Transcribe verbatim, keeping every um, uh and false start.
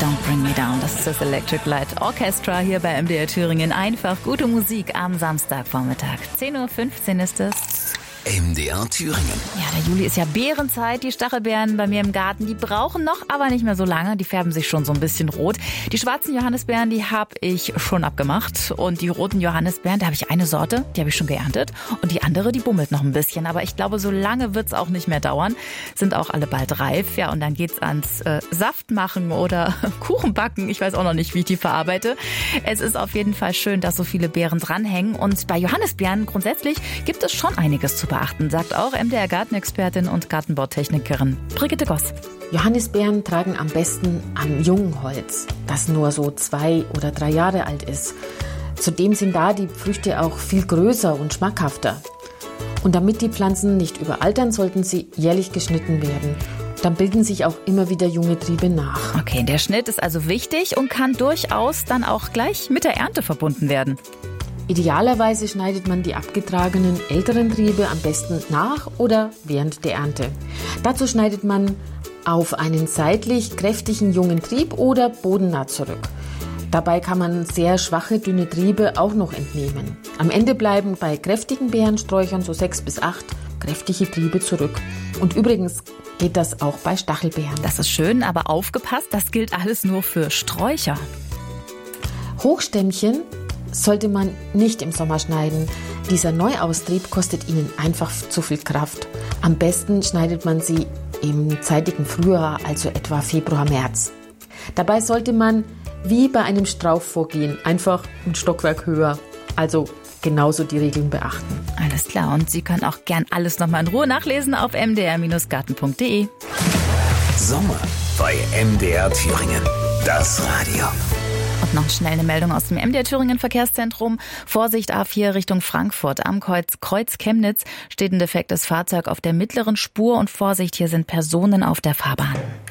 Don't Bring Me Down. Das ist das Electric Light Orchestra hier bei M D R Thüringen. Einfach gute Musik am Samstagvormittag. zehn Uhr fünfzehn ist es. M D R Thüringen. Ja, der Juli ist ja Beerenzeit. Die Stachelbeeren bei mir im Garten, die brauchen noch, aber nicht mehr so lange. Die färben sich schon so ein bisschen rot. Die schwarzen Johannisbeeren, die habe ich schon abgemacht. Und die roten Johannisbeeren, da habe ich eine Sorte, die habe ich schon geerntet. Und die andere, die bummelt noch ein bisschen. Aber ich glaube, so lange wird es auch nicht mehr dauern. Sind auch alle bald reif. Ja, und dann geht's ans äh, Saft machen oder Kuchen backen. Ich weiß auch noch nicht, wie ich die verarbeite. Es ist auf jeden Fall schön, dass so viele Beeren dranhängen. Und bei Johannisbeeren grundsätzlich gibt es schon einiges zu beachten, sagt auch M D R-Gartenexpertin und Gartenbautechnikerin Brigitte Goss. Johannisbeeren tragen am besten am jungen Holz, das nur so zwei oder drei Jahre alt ist. Zudem sind da die Früchte auch viel größer und schmackhafter. Und damit die Pflanzen nicht überaltern, sollten sie jährlich geschnitten werden. Dann bilden sich auch immer wieder junge Triebe nach. Okay, der Schnitt ist also wichtig und kann durchaus dann auch gleich mit der Ernte verbunden werden. Idealerweise schneidet man die abgetragenen älteren Triebe am besten nach oder während der Ernte. Dazu schneidet man auf einen seitlich kräftigen jungen Trieb oder bodennah zurück. Dabei kann man sehr schwache, dünne Triebe auch noch entnehmen. Am Ende bleiben bei kräftigen Beerensträuchern so sechs bis acht kräftige Triebe zurück. Und übrigens geht das auch bei Stachelbeeren. Das ist schön, aber aufgepasst, das gilt alles nur für Sträucher. Hochstämmchen sollte man nicht im Sommer schneiden. Dieser Neuaustrieb kostet ihnen einfach zu viel Kraft. Am besten schneidet man sie im zeitigen Frühjahr, also etwa Februar, März. Dabei sollte man wie bei einem Strauch vorgehen, einfach ein Stockwerk höher. Also genauso die Regeln beachten. Alles klar, und Sie können auch gern alles nochmal in Ruhe nachlesen auf m d r Garten punkt d e. Sommer bei M D R Thüringen. Das Radio. Und noch schnell eine Meldung aus dem M D R Thüringen Verkehrszentrum. Vorsicht A vier Richtung Frankfurt. Am Kreuz, Kreuz Chemnitz steht ein defektes Fahrzeug auf der mittleren Spur und Vorsicht, hier sind Personen auf der Fahrbahn.